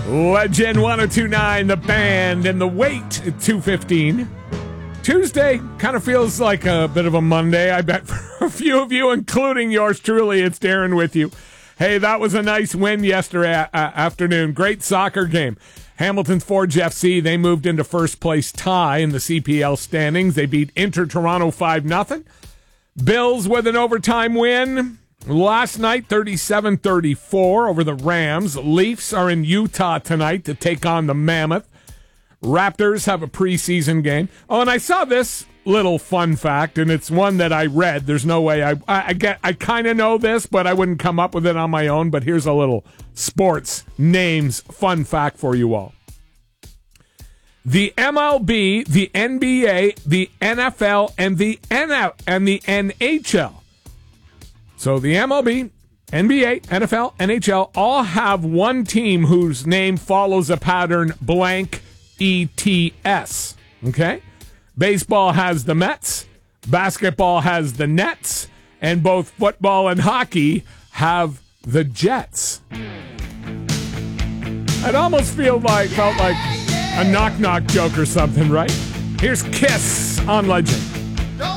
Legend 1029, the band, and the wait at 2:15. Tuesday kind of feels like a bit of a Monday, I bet, for a few of you, including yours truly. It's Darren with you. Hey, that was a nice win yesterday afternoon. Great soccer game. Hamilton's Forge FC, they moved into first place tie in the CPL standings. They beat Inter Toronto 5-0. Bills with an overtime win last night, 37-34 over the Rams. Leafs are in Utah tonight to take on the Mammoth. Raptors have a preseason game. Oh, and I saw this little fun fact, and it's one that I read. There's no way I kind of know this, but I wouldn't come up with it on my own. But here's a little sports names fun fact for you all. The MLB, the NBA, the NFL, and the NHL. So the MLB, NBA, NFL, NHL all have one team whose name follows a pattern blank ETS. Okay? Baseball has the Mets, basketball has the Nets, and both football and hockey have the Jets. It almost felt like a knock-knock joke or something, right? Here's Kiss on Legend.